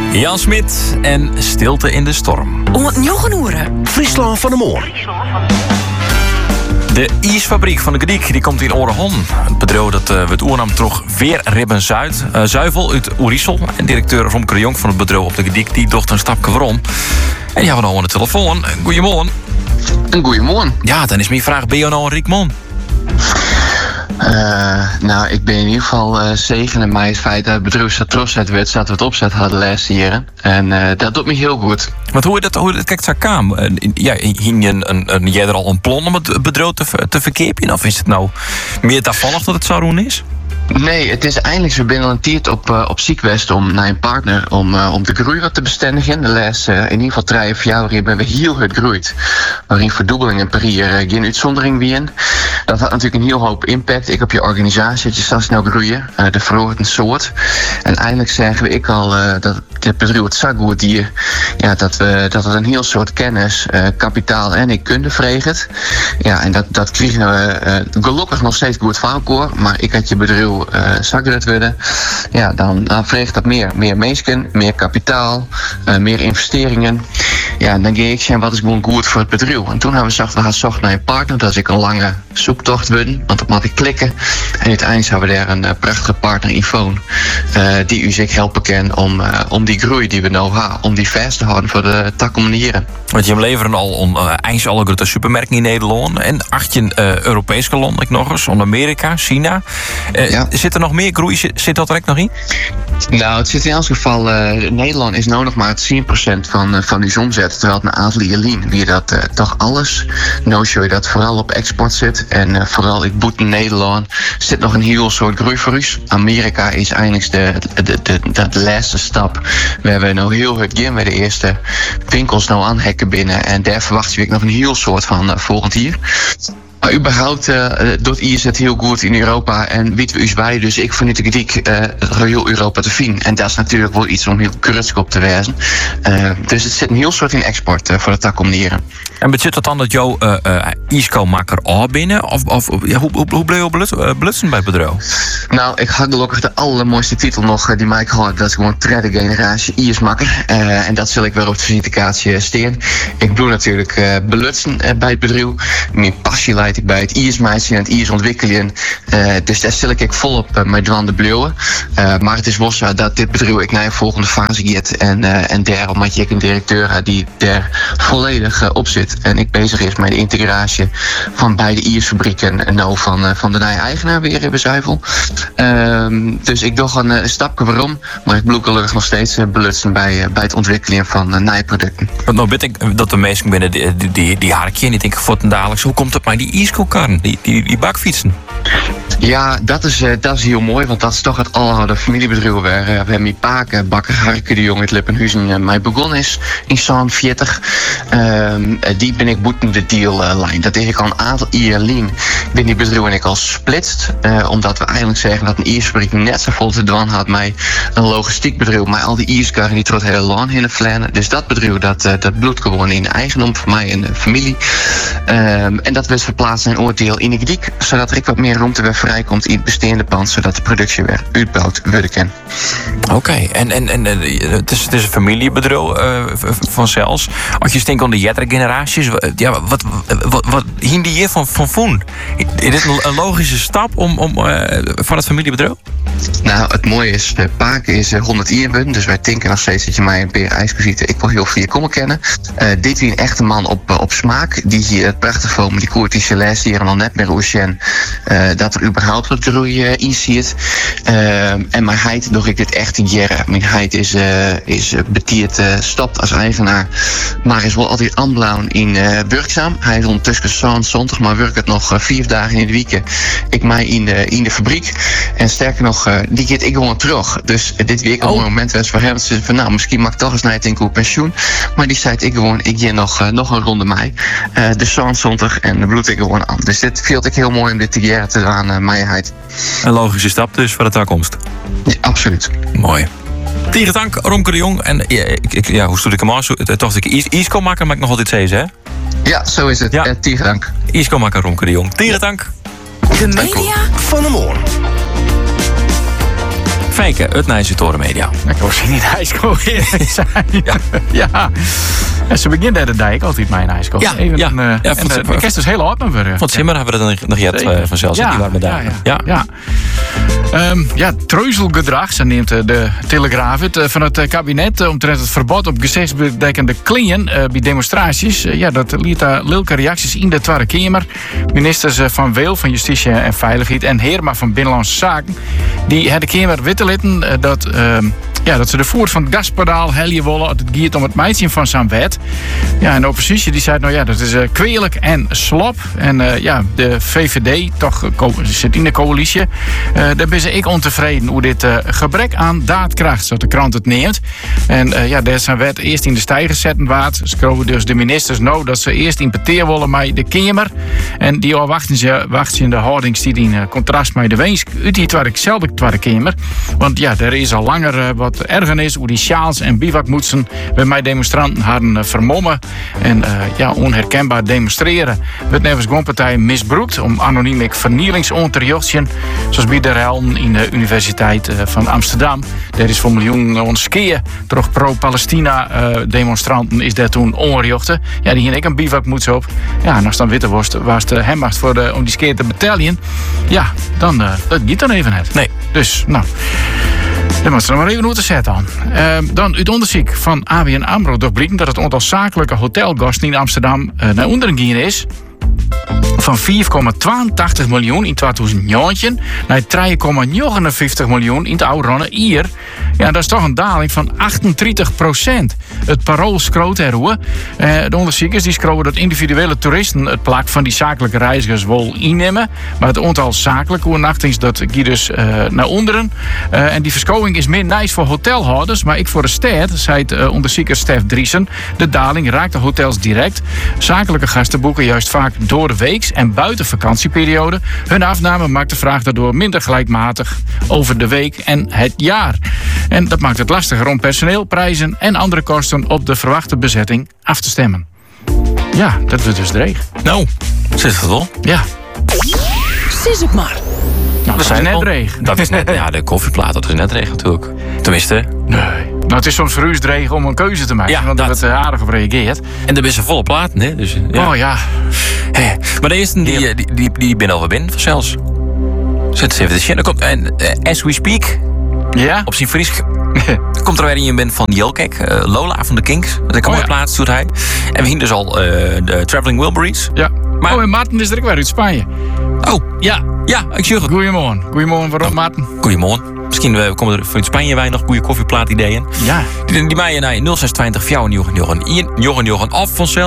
Jan Smit en Stilte in de Storm. Om het Njogenoeren. Friesland van de Moor. De ijsfabriek van de Gediek die komt in Oorehon. Het bedrijf dat we het oernam toch weer Ribben Zuivel uit Oerisel. En directeur Romke de Jong van het bedrijf op de Gediek die docht een stapje waarom. En die hebben we nou aan de telefoon. Goedemorgen. Een goeiemorgen. Ja, dan is mijn vraag, ben je nou een riek man? Nou, ik ben in ieder geval zegenen mij het feit dat het bedrijf zo trots uit werd, dat we het opzet hadden de laatste jaren. En dat doet me heel goed. Want hoe dat kijkt zo kwam? Hing je er al een plan om het bedrijf te verkepen? Of is het nou meer toevallig dat het zo doen is? Nee, het is eindelijk zo binnen een tijd op Ziekwest om naar een partner om de groei wat te bestendigen. De laatste in ieder geval 3 of 4 jaar hebben we heel hard gegroeid. Waarin verdubbelingen per jaar geen uitzondering weer in. Dat had natuurlijk een heel hoop impact. Ik op je organisatie, dat je zo snel groeien. De verhoort een soort. En eindelijk zeggen we dat het bedrijf het zo goed hier. Ja, dat het een heel soort kennis, kapitaal en kunde vreegt. Ja, en dat kregen we gelukkig nog steeds goed van elkaar. Maar ik had je bedrijf zakgered worden, ja, dan vreegt dat meer mensen, meer kapitaal, meer investeringen. Ja, en dan ging ik zeggen, wat is gewoon goed voor het bedrijf? En toen hebben we gaan zoeken naar een partner. Dat is een lange zoektocht worden, want dat moet ik klikken. En uiteindelijk hebben we daar een prachtige partner, Yvonne, die u zich helpen kan om die groei die we nou hebben, om die vast te houden voor de takkomenieren. Want je leveren al eigenlijk alle grote supermerken in Nederland en 18 Europese landen nog eens, onder Amerika, China. Ja. Zit er nog meer groei? Zit dat er ook nog in? Nou, het zit in elk geval. Nederland is nou nog maar het 10% van die omzet. Terwijl het een aantal jaar wie dat toch alles. Nou show je dat vooral op export zit. En vooral ik boet in Nederland zit nog een heel soort groei voor u. Amerika is eindelijk de laatste stap. We hebben nou heel hard gaan met de eerste winkels nou aanhekken binnen. En daar verwachten we nog een heel soort van volgend jaar. Maar überhaupt doet IS het heel goed in Europa en weten we us bij. Dus ik vind het kritiek heel Europa te vinden. En dat is natuurlijk wel iets om heel kritisch op te wijzen. Dus het zit een heel soort in export voor de takkomenieren. En betekent dat dan dat jouw ISCO-maker al binnen? Hoe bleef je blutsen bij het bedrijf? Nou, ik had gelukkig de allermooiste titel nog die mij gehad. Dat is gewoon derde generatie IS-makker. En dat zal ik weer op de visitekaartje steen. Ik doe natuurlijk belutsen bij het bedrijf. Mijn passie leidt ik bij het IS-meisje en het IS-ontwikkelen. Dus daar stel ik volop met dwan de blauwe. Maar het is wel zo dat dit bedrijf ik naar een volgende fase gaat. En daarom had je een directeur die daar volledig op zit. En ik bezig is met de integratie van beide IS-fabrieken en nou van de nieuwe eigenaar weer in Zuivel. Dus ik doe een stapje waarom, maar ik bloek gelukkig nog steeds belutsen bij het ontwikkelen van nieuwe producten. Want nou weet ik dat de mensen binnen die harkje en die denken voor het dadelijk, hoe komt het maar die ISCO-karren, die bakfietsen? Ja, dat is heel mooi, want dat is toch het aloude familiebedrijf waar we hebben mijn paak, bakker Harke de Jong uit Lippenhuizen mij begonnen is in 40. Die ben ik boeten de deal-lijn. Dat is ik al een aantal jaar lang ben die bedrijf en ik al splitst. Omdat we eigenlijk zeggen dat een IS-fabriek net zo vol te doen had met een logistiek bedrijf, maar al die IS-karren die tot het hele land heen vlennen. Dus dat bedrijf dat bloedt gewoon in eigendom van mij en de familie. En dat werd verplaatst in een oordeel in de Gediek, zodat er ik wat meer ruimte weer vrijkomt in het bestaande pand, zodat de productie weer uitbouwd worden kan. Oké, en het is een familiebedrijf vanzelfs. Als je denkt aan de jetter generaties, ja, wat hing die hier van Foen? Is dit een logische stap van het familiebedrijf? Nou, het mooie is, de Paak is 100 jaar, dus wij denken nog steeds dat je mij een peer ijskuziet. Ik wil heel veel komen kennen. Dit is een echte man op smaak, die hier het prachtig vormen, die koert die Celeste hier al net meer Ocean, dat er überhaupt wat groei in zit. En mijn heid doe ik dit echt in jaren. Mijn heid is betierd stopt als eigenaar, maar is wel altijd aanblauw in werkzaam. Hij is ondertussen zondag, maar werkt het nog 4 dagen in de week. Ik mij in de fabriek. En sterker nog, die gaat ik gewoon terug. Dus dit week een moment was voor hem. Ze van nou, misschien mag ik toch eens naar het pensioen. Maar die zei ik ga nog een ronde mij. De zondag en de bloed ik gewoon aan. Dus dit viel ik heel mooi om dit te jaren te aan mijheid. Een logische stap dus voor de toekomst. Ja, absoluut. Mooi. Tegen dank, Romke de Jong. En hoe stoel ik hem aan? Toch ik ISCO maken, maar ik nog altijd steeds, hè? Ja, zo is het. Ja. Tegen dank. ISCO maken, Romke de Jong. Tegen dank. De media van de Moor. Fijke, uit naar Toren Media. Ik was niet ijskool zijn. Ja. En ze begint de dijk altijd mijn ijskool. Ja. De kerst is heel hard nog. Van Zimmer hebben we er nog jet vanzelfs. Ja, treuzelgedrag, zo neemt de Telegraaf het van het kabinet omtrent het verbod op gezichtsbedekkende kleren bij demonstraties. Dat liet daar lilke reacties in de Tweede Kamer. Ministers Van Weel van Justitie en Veiligheid en Heerma van Binnenlandse Zaken, die hebben de Kamer witte litten dat ze de voert van het gaspedaal helje willen. Het gaat om het meisje van zijn wet. Ja, en de oppositie die zei, dat is kwelijk en slop. En de VVD, toch zit in de coalitie. Daar ben ze ik ontevreden hoe dit gebrek aan daadkracht, zoals de krant het neemt. En daar zijn wet eerst in de stijger zetten waard. Ze kroegen dus de ministers dat ze eerst in peteer willen met de Kamer. En die wachten ze in de houdingstijd in contrast met de wens uit die Tweede Kamer. Want er is al langer wat ergernis hoe die sjaals en bivakmoetsen bij mij demonstranten hadden vermommen en onherkenbaar demonstreren. Werd nevens Gwonpartij misbruikt om anoniem vernielingsontterjochtjen, zoals bij de Helden in de Universiteit van Amsterdam. Daar is voor miljoenen ontskeer toch pro-Palestina demonstranten is daar toen onriochten. Ja, die hier ik een bivakmoets op. Ja, en als dan witte was het hem macht om die skeer te betalen. Ja, dan dat niet dan even net. Nee. Dus, dan moet ze nog maar even hoe te zetten aan. Dan uit onderzoek van ABN AMRO doorblikken dat het aantal zakelijke hotelgasten in Amsterdam naar onderen gaan is. Van 4,82 miljoen in 2009 naar 3,59 miljoen in het oude hier. Ja, dat is toch een daling van 38%. Het Parool schroot erover. De onderzoekers die schroven dat individuele toeristen het plak van die zakelijke reizigers wel innemen. Maar het aantal zakelijke overnachtings dat gaat dus naar onderen. En die verschoving is meer nice voor hotelhouders, maar ik voor de stad, zei het onderzoeker Stef Driesen. De daling raakt de hotels direct. Zakelijke gasten boeken juist vaak door de week en buiten vakantieperiode. Hun afname maakt de vraag daardoor minder gelijkmatig over de week en het jaar. En dat maakt het lastiger om personeel, prijzen en andere kosten op de verwachte bezetting af te stemmen. Ja, dat wordt dus dreig. Nou, zit het wel? Ja. Sis het maar. Nou, dat zijn net dreig. Dat is net, de koffieplaat, dat is net dreig natuurlijk. Tenminste. Nee. Nou, het is soms voor u dreig om een keuze te maken. Want er wordt aardig op reageert. En er is een volle plaat, hè? Dus, ja. Oh ja. Maar de eerste die binnen alweer binnen vanzelfs. Zet eens even de shit. Dan komt As We Speak. Ja. Op zijn Fries. Komt er weer in band van Jelkek, Lola van de Kinks. Dat kan plaats, doet hij. En we zien dus al de Traveling Wilburys. Ja. Maar en Maarten is er ook weer uit Spanje. Oh, ja, ik zie het. Goedemorgen. Goedemorgen, waarom Maarten? Goedemorgen. Misschien komen er vanuit Spanje weinig goede koffieplaat ideeën. Ja. Die mij naar 0620 4 Jochen af vanzelf.